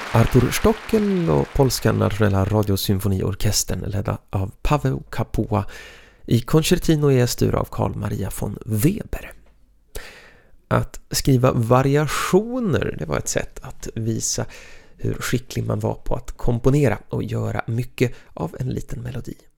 Artur Stockel och Polska nationella radiosymfoniorkestern ledda av Paweł Kapuła i Concertino i S-dur av Carl Maria von Weber. Att skriva variationer, det var ett sätt att visa hur skicklig man var på att komponera och göra mycket av en liten melodi.